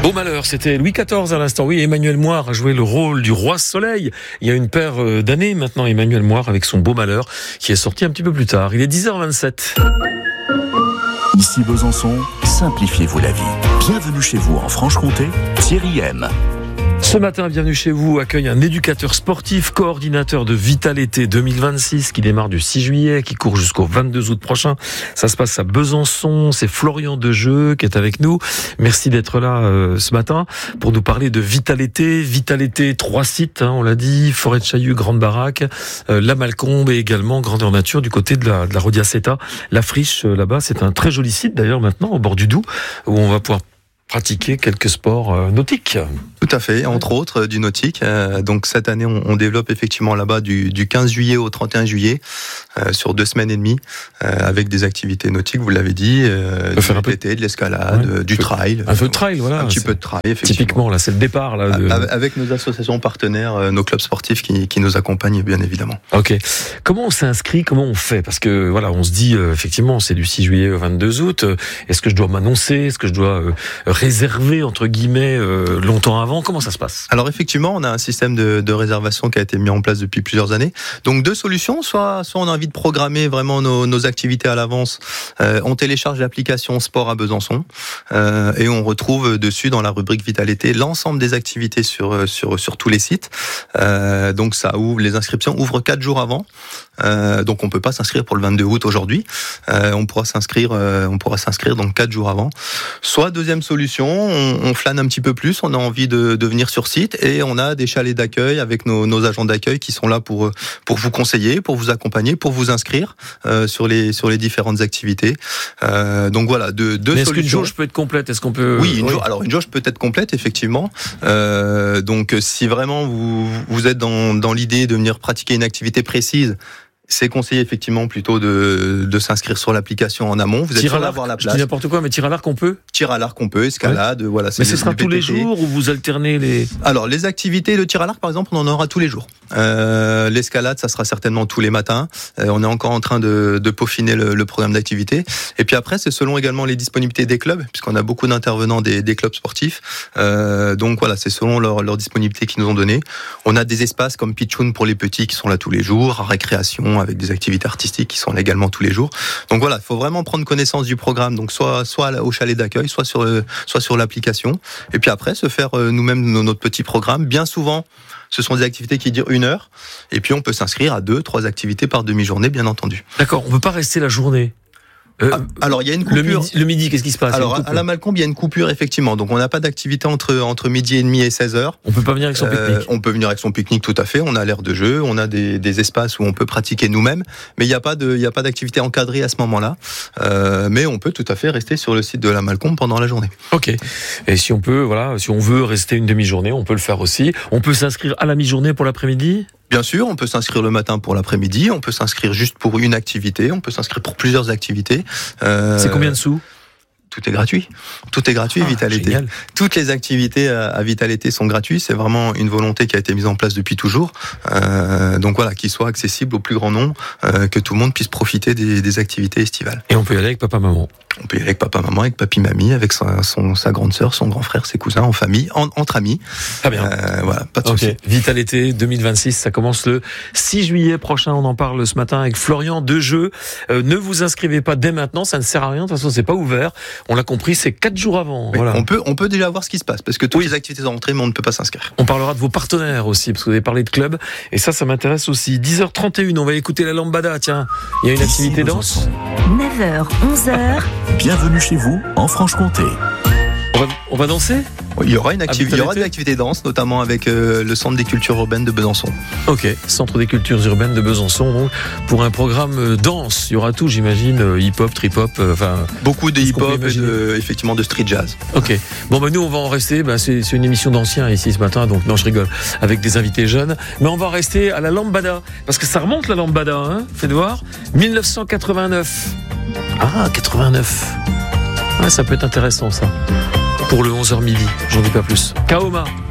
Beau malheur, c'était Louis XIV à l'instant. Oui, Emmanuel Moir a joué le rôle du roi Soleil. Il y a une paire d'années maintenant, Emmanuel Moir avec son Beau malheur qui est sorti un petit peu plus tard. Il est 10h27. Ici Besançon, simplifiez-vous la vie. Bienvenue chez vous en Franche-Comté, Thierry M. Ce matin, Bienvenue chez vous accueille un éducateur sportif, coordinateur de Vital Été 2026 qui démarre du 6 juillet, qui court jusqu'au 22 août prochain. Ça se passe à Besançon. C'est Florian Dejeu qui est avec nous. Merci d'être là ce matin pour nous parler de Vital Été. Vital Été, 3 sites, on l'a dit, Forêt de Chaillus, Grande Baraque, La Malcombe et également Grandeur Nature du côté de la Rodiaceta. La Friche, là-bas, c'est un très joli site d'ailleurs maintenant, au bord du Doubs, où on va pouvoir pratiquer quelques sports nautiques. Tout à fait, entre autres du nautique. Donc cette année, on développe effectivement là-bas du 15 juillet au 31 juillet sur 2 semaines et demie avec des activités nautiques, vous l'avez dit, du VTT, de l'escalade, du trail. Un peu de trail, voilà. Un petit peu de trail, effectivement. Typiquement, là, c'est le départ. Là, avec nos associations partenaires, nos clubs sportifs qui nous accompagnent, bien évidemment. Ok. Comment on s'inscrit? Comment on fait? Parce que voilà, on se dit, effectivement, c'est du 6 juillet au 22 août. Est-ce que je dois m'annoncer? Est-ce que je dois réserver, entre guillemets, longtemps avant? Comment ça se passe? Alors effectivement, on a un système de réservation qui a été mis en place depuis plusieurs années. Donc 2 solutions, soit on a envie de programmer vraiment nos activités à l'avance. On télécharge l'application Sport à Besançon et on retrouve dessus dans la rubrique Vital Été l'ensemble des activités sur tous les sites. Donc ça ouvre, les inscriptions ouvrent 4 jours avant. Donc on peut pas s'inscrire pour le 22 août aujourd'hui. On pourra s'inscrire donc 4 jours avant. Soit deuxième solution, on flâne un petit peu plus, on a envie de venir sur site et on a des chalets d'accueil avec nos agents d'accueil qui sont là pour vous conseiller, pour vous accompagner, pour vous inscrire sur les différentes activités. Donc voilà, deux solutions. Est-ce qu'une jauge peut être complète? Est-ce qu'on peut? Oui, une jauge peut être complète effectivement. Donc si vraiment vous êtes dans l'idée de venir pratiquer une activité précise, c'est conseillé effectivement plutôt de s'inscrire sur l'application en amont. Vous êtes sûr d'avoir la place. Je dis n'importe quoi, mais tir à l'arc on peut? Tir à l'arc on peut, escalade, voilà. Mais ce sera tous les jours ou vous alternez les? Alors les activités de tir à l'arc par exemple, on en aura tous les jours. L'escalade, ça sera certainement tous les matins. On est encore en train de peaufiner le programme d'activité. Et puis après, c'est selon également les disponibilités des clubs, puisqu'on a beaucoup d'intervenants des clubs sportifs. Donc voilà, c'est selon leur disponibilité qu'ils nous ont donné. On a des espaces comme Pitchoun pour les petits qui sont là tous les jours, à récréation, avec des activités artistiques qui sont là également tous les jours. Donc voilà, il faut vraiment prendre connaissance du programme, donc soit au chalet d'accueil, soit sur l'application. Et puis après, se faire nous-mêmes notre petit programme. Bien souvent, ce sont des activités qui durent 1 heure. Et puis on peut s'inscrire à 2-3 activités par demi-journée, bien entendu. D'accord, on ne peut pas rester la journée. Alors il y a une coupure. Le midi, qu'est-ce qui se passe? Alors à la Malcombe, il y a une coupure effectivement. Donc on n'a pas d'activité entre midi et demi et 16h. On peut pas venir avec son pique-nique. On peut venir avec son pique-nique, tout à fait. On a l'aire de jeu, on a des espaces où on peut pratiquer nous-mêmes, mais il n'y a pas d'activité encadrée à ce moment-là. Mais on peut tout à fait rester sur le site de la Malcombe pendant la journée. Ok. Et si on veut rester une demi-journée, on peut le faire aussi. On peut s'inscrire à la mi-journée pour l'après-midi? Bien sûr, on peut s'inscrire le matin pour l'après-midi, on peut s'inscrire juste pour une activité, on peut s'inscrire pour plusieurs activités. C'est combien de sous? Tout est gratuit. Tout est gratuit, Vital Été. Toutes les activités à Vital Été sont gratuites. C'est vraiment une volonté qui a été mise en place depuis toujours. Donc voilà, qu'il soit accessible au plus grand nombre, que tout le monde puisse profiter des activités estivales. Et on peut y aller avec papa-maman? On peut y aller avec papa-maman, avec papy-mamie, avec sa grande sœur, son grand frère, ses cousins, en famille, entre amis. Très bien. Voilà, pas de souci. Vital Été 2026, ça commence le 6 juillet prochain. On en parle ce matin avec Florian Dejeu. Ne vous inscrivez pas dès maintenant, ça ne sert à rien. De toute façon, c'est pas ouvert. On l'a compris, c'est 4 jours avant. Oui, voilà. On peut déjà voir ce qui se passe, parce que toutes les activités sont rentrées, mais on ne peut pas s'inscrire. On parlera de vos partenaires aussi, parce que vous avez parlé de club, et ça m'intéresse aussi. 10h31, on va écouter la lambada. Tiens, il y a une activité danse. 9h, 11h. Bienvenue chez vous en Franche-Comté. On va danser? Il y aura des activités danse, notamment avec le Centre des cultures urbaines de Besançon. Ok, Centre des cultures urbaines de Besançon, donc, pour un programme danse. Il y aura tout, j'imagine, hip-hop, trip-hop, beaucoup de hip-hop et effectivement de street jazz. Ok, bon nous on va en rester, c'est une émission d'anciens ici ce matin, donc non je rigole, avec des invités jeunes, mais on va rester à la lambada, parce que ça remonte la lambada, hein, faites voir, 1989. Ah, 89. Ah, ça peut être intéressant ça. Pour le 11h midi, j'en dis pas plus. Kaoma.